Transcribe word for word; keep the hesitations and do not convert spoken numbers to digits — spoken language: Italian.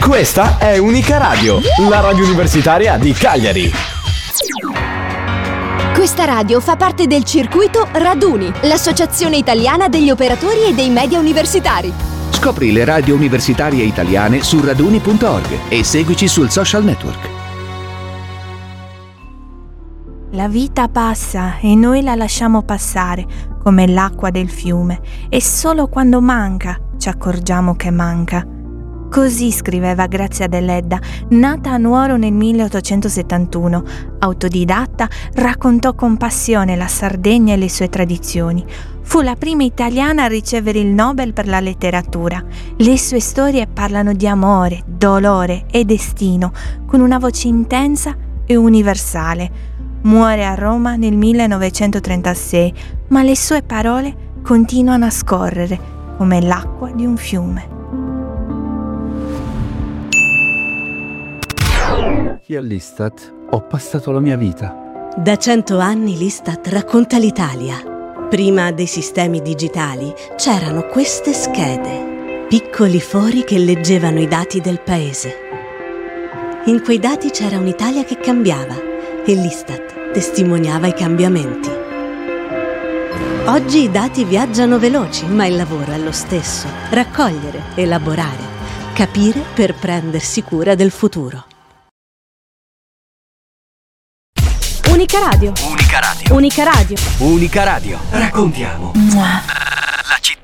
Questa è Unica Radio, la radio universitaria di Cagliari. Questa radio fa parte del circuito Raduni, l'associazione italiana degli operatori e dei media universitari. Scopri le radio universitarie italiane su raduni punto org e seguici sul social network. La vita passa e noi la lasciamo passare come l'acqua del fiume e solo quando manca ci accorgiamo che manca. Così scriveva Grazia Deledda, nata a Nuoro nel milleottocentosettantuno. Autodidatta, raccontò con passione la Sardegna e le sue tradizioni. Fu la prima italiana a ricevere il Nobel per la letteratura. Le sue storie parlano di amore, dolore e destino, con una voce intensa e universale. Muore a Roma nel millenovecentotrentasei, ma le sue parole continuano a scorrere come l'acqua di un fiume. Io all'Istat ho passato la mia vita. Da cento anni l'Istat racconta l'Italia. Prima dei sistemi digitali c'erano queste schede, piccoli fori che leggevano i dati del paese. In quei dati c'era un'Italia che cambiava e l'Istat testimoniava i cambiamenti. Oggi i dati viaggiano veloci, ma il lavoro è lo stesso: raccogliere, elaborare, capire per prendersi cura del futuro. Unica Radio. Unica Radio. Unica Radio. Unica Radio. Raccontiamo Mua. la città.